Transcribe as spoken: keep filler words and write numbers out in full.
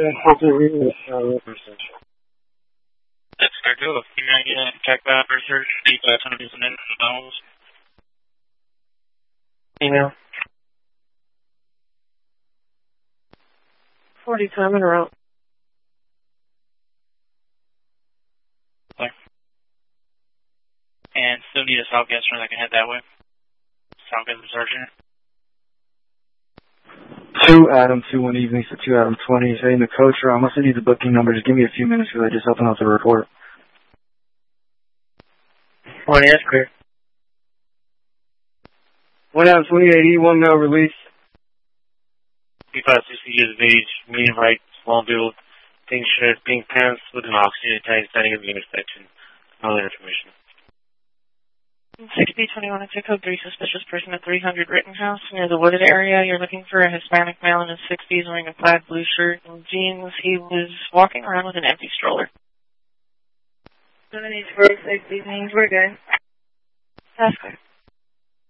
That's fair too. Can I get a check that research? Deep uh, ton of using in the bones. Email. Forty time in a row. Okay. And still need a Southwestern that can head that way. Southwestern Sergeant. Two Adam, two one evening for two Adam twenty. Saying the coach, or unless I need the booking number, just give me a few minutes because I just opened up the report. One yes, clear. One Adam twenty-eight E, one no release. B five sixty years of age, medium height, small build, pink shirt, pink pants with an oxygen tank standing at the intersection. All that information. six B twenty-one, it's a code three suspicious person at three hundred Rittenhouse near the wooded area. You're looking for a Hispanic male in his sixties wearing a plaid blue shirt and jeans. He was walking around with an empty stroller. seven eight four six evenings, we're good. That's good.